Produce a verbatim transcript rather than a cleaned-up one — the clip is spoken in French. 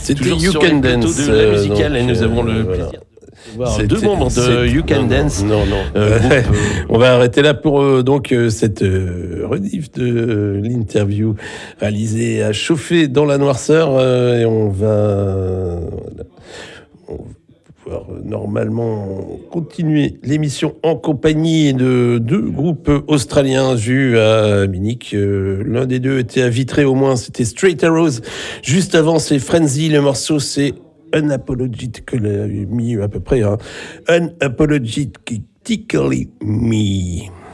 C'était toujours You sur Can les plateaux Dance, de la euh, musicale donc, et nous avons le euh, voilà. plaisir de voir C'était- deux membres de c'est- You Can non, Dance. Non, non. Euh, groupe, euh, On va arrêter là pour euh, donc euh, cette euh, rediff de euh, l'interview réalisée à chauffer dans la noirceur euh, et on va, voilà. On va pouvoir euh, normalement continuer l'émission en compagnie de deux groupes australiens vus à Munich. Euh, l'un des deux était à Vitré au moins, c'était Straight Arrows. Juste avant, c'est Frenzy. Le morceau, c'est Unapologetically Me à peu près. Hein. Unapologetically Me.